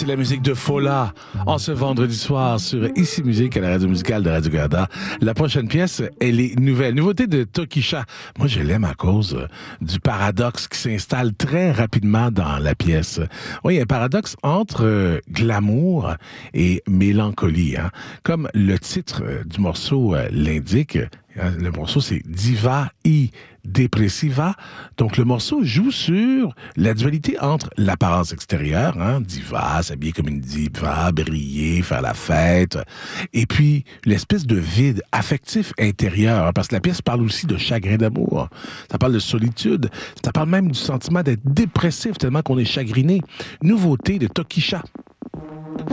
la musique de Fola en ce vendredi soir sur Ici Musique à la radio musicale de Radio-Canada. La prochaine pièce, elle est nouvelle. Nouveauté de Tokischa. Moi, je l'aime à cause du paradoxe qui s'installe très rapidement dans la pièce. Oui, il y a un paradoxe entre glamour et mélancolie. Hein? Comme le titre du morceau l'indique, le morceau, c'est Diva y Depressiva. Donc, le morceau joue sur la dualité entre l'apparence extérieure, hein, diva, s'habiller comme une diva, briller, faire la fête, et puis l'espèce de vide affectif intérieur, hein, parce que la pièce parle aussi de chagrin d'amour, ça parle de solitude, ça parle même du sentiment d'être dépressif tellement qu'on est chagriné. Nouveauté de Tokischa.